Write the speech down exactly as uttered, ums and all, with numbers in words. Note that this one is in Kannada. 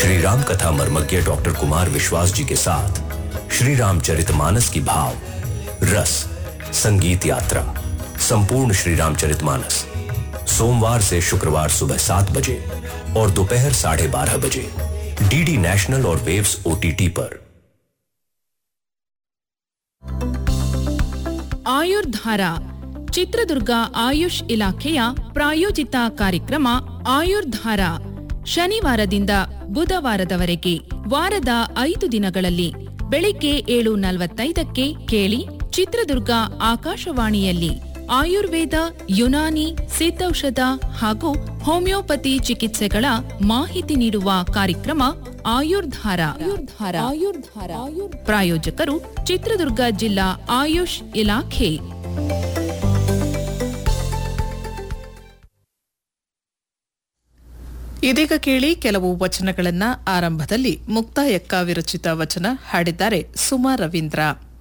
श्री राम कथा मर्मज्ञ डॉक्टर कुमार विश्वास जी के साथ श्री रामचरितमानस की भाव रस संगीत यात्रा संपूर्ण श्री रामचरितमानस सोमवार से शुक्रवार सुबह सात बजे और दोपहर साढ़े बारह बजे डीडी नेशनल और वेव्स ओटीटी पर। ಆಯುರ್ಧಾರ ಚಿತ್ರದುರ್ಗ ಆಯುಷ್ ಇಲಾಖೆಯ ಪ್ರಾಯೋಜಿತ ಕಾರ್ಯಕ್ರಮ ಆಯುರ್ಧಾರ ಶನಿವಾರದಿಂದ ಬುಧವಾರದವರೆಗೆ ವಾರದ ಐದು ದಿನಗಳಲ್ಲಿ ಬೆಳಿಗ್ಗೆ ಏಳು ನಲವತ್ತೈದಕ್ಕೆ ಕೇಳಿ ಚಿತ್ರದುರ್ಗ ಆಕಾಶವಾಣಿಯಲ್ಲಿ ಆಯುರ್ವೇದ ಯುನಾನಿ ಸಿದ್ಧೌಷಧ ಹಾಗೂ ಹೋಮಿಯೋಪತಿ ಚಿಕಿತ್ಸೆಗಳ ಮಾಹಿತಿ ನೀಡುವ ಕಾರ್ಯಕ್ರಮ ಆಯುರ್ಧಾರ ಆಯುರ್ಧಾರ ಆಯುರ್ಧಾರ ಪ್ರಾಯೋಜಕರು ಚಿತ್ರದುರ್ಗ ಜಿಲ್ಲಾ ಆಯುಷ್ ಇಲಾಖೆ. ಇದೀಗ ಕೇಳಿ ಕೆಲವು ವಚನಗಳನ್ನ. ಆರಂಭದಲ್ಲಿ ಮುಕ್ತಾಯಕ್ಕ ವಿರಚಿತ ವಚನ ಹಾಡಿದ್ದಾರೆ ಸುಮಾ ರವೀಂದ್ರ.